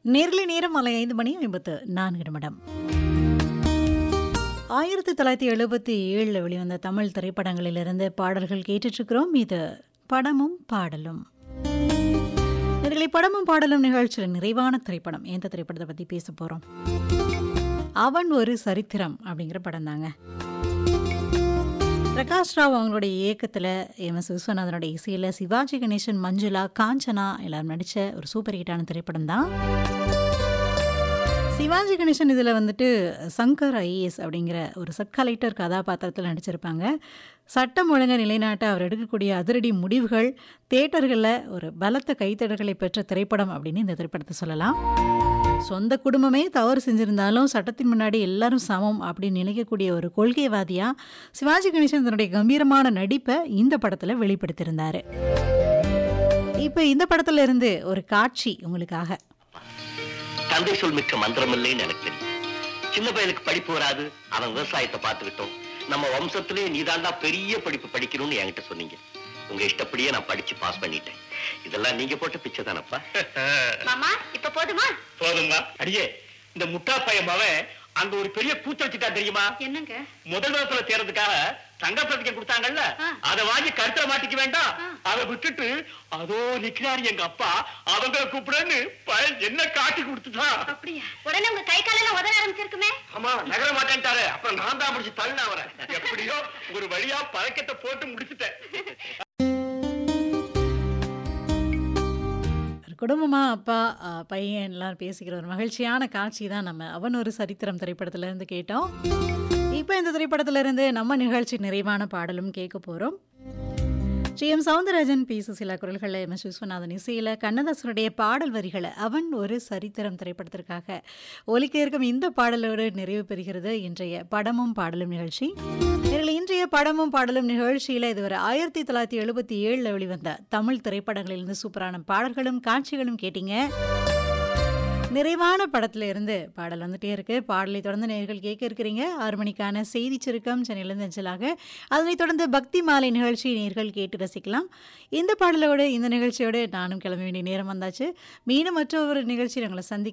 நேர்லை நேரம் மாலை 5:54 1977 வெளிவந்த தமிழ் திரைப்படங்களிலிருந்து பாடல்கள் கேட்டுட்ருக்கிறோம். இது படமும் பாடலும். நேயர்களே, படமும் பாடலும் நிகழ்ச்சியில் நிறைவான திரைப்படம் எந்த திரைப்படத்தை பற்றி பேச போகிறோம்? அவன் ஒரு சரித்திரம் அப்படிங்கிற படம் தாங்க. பிரகாஷ் ராவ் அவங்களுடைய இயக்கத்தில் எம்.எஸ். விஸ்வநாதனுடைய இசையில் சிவாஜி கணேசன், மஞ்சுளா, காஞ்சனா எல்லாரும் நடித்த ஒரு சூப்பர் ஹிட்டான திரைப்படம் தான். சிவாஜி கணேசன் இதில் வந்துட்டு சங்கர் ஐஏஎஸ் அப்படிங்கிற ஒரு சப் கலெக்டர் கதாபாத்திரத்தில் நடிச்சிருப்பாங்க. சட்டம் ஒழுங்கை நிலைநாட்ட அவர் எடுக்கக்கூடிய அதிரடி முடிவுகள் தியேட்டர்களில் ஒரு பலத்த கைத்தடல்களை பெற்ற திரைப்படம் அப்படின்னு இந்த திரைப்படத்தை சொல்லலாம். சொந்த குடும்பமே தவறு செஞ்சிருந்தாலும் சட்டத்தின் முன்னாடி எல்லாரும் சமம் அப்படின்னு நினைக்கக்கூடிய ஒரு கொள்கைவாதியாக சிவாஜி கணேசன் தன்னுடைய கம்பீரமான நடிப்பை இந்த படத்தில் வெளிப்படுத்தியிருந்தார். இப்போ இந்த படத்துல இருந்து ஒரு காட்சி உங்களுக்காக. தந்தை சொல் மிக்க மந்திரம் இல்லைன்னு எனக்கு தெரியும். சின்ன பையனுக்கு படிப்பு வராது, அவன் விவசாயத்தை பார்த்துக்கிட்டோம். நம்ம வம்சத்திலே நீதாண்டா பெரிய படிப்பு படிக்கணும்னு என்கிட்ட சொன்னீங்க. உங்க இஷ்டப்படியே நான் படிச்சு பாஸ் பண்ணிட்டேன். இதெல்லாம் நீங்க போட்ட பிச்சை தானப்பா. மாமா, இப்ப போதுமா? போதுமா? அடியே, இந்த முட்டா பையன் அவன் அங்க ஒரு பெரிய கூத்து வச்சுட்டா தெரியுமா? என்னங்க? முதல் வகுப்புல தேர்றதுக்காக தங்க பத்திரிக்கை கொடுத்தாங்கல்ல, அதை வாங்கி கருத்துல மாட்டிக்க வேண்டாம். அதை விட்டுட்டு அதோ நிக்கிறாரு எங்க அப்பா, அவங்க கூப்பிடுன்னு பையன் என்ன காட்டி கொடுத்துட்டான். அப்படியா? உடனே உங்க கை காலெல்லாம் உதற ஆரம்பிச்சிருக்குமே. ஆமா, நகர மாட்டேன்ட்டாரு. அப்புறம் நான் தான் முடிச்சு தள்ளின அவரை. எப்படியோ ஒரு வழியா பழக்கத்தை போட்டு முடிச்சுட்டேன். குடும்பமா அப்பா பையன் எல்லாம் பேசிக்கிற ஒரு மகிழ்ச்சியான காட்சி தான் நம்ம அவன் ஒரு சரித்திரம் திரைப்படத்திலிருந்து கேட்டோம். இப்போ இந்த திரைப்படத்திலிருந்து நம்ம நிகழ்ச்சி நிறைவான பாடலும் கேட்க போகிறோம். ஜி.எம். சௌந்தரராஜன், பி. சுசீலா குரல்களில் எம்.எஸ். விஸ்வநாதன் இசையில் கண்ணதாசனுடைய பாடல் வரிகளை அவன் ஒரு சரித்திரம் திரைப்படத்திற்காக ஒலிக்க இருக்கும் இந்த பாடலோடு நிறைவு பெறுகிறது இன்றைய படமும் பாடலும் நிகழ்ச்சி. இன்றைய படமும் பாடலும் நிகழ்ச்சியில் இதுவரை 1977 வெளிவந்த தமிழ் திரைப்படங்களிலிருந்து சூப்பரான பாடல்களும் காட்சிகளும் கேட்டீங்க. நிறைவான படத்துல இருந்து பாடல் வந்துட்டே இருக்கு. பாடலை தொடர்ந்து நேயர்கள் கேட்க இருக்கிறீங்க. 6 மணிக்கான செய்தி சுருக்கம் சென்னையிலிருந்து அஞ்சலாக. அதனைத் தொடர்ந்து பக்தி மாலை நிகழ்ச்சி நேயர்கள் கேட்டு ரசிக்கலாம். இந்த பாடலோடு இந்த நிகழ்ச்சியோடு நானும் கிளம்ப வேண்டிய நேரம் வந்தாச்சு. மீண்டும் மற்றொரு நிகழ்ச்சி நாங்களை சந்திக்க